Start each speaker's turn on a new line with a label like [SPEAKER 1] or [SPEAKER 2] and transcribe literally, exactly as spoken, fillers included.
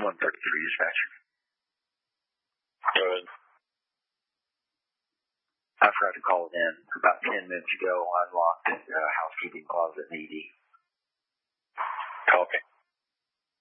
[SPEAKER 1] one thirty-three dispatcher.
[SPEAKER 2] Go ahead.
[SPEAKER 1] I forgot to call it in about ten minutes ago. I unlocked the uh, housekeeping closet in E D.
[SPEAKER 2] Copy.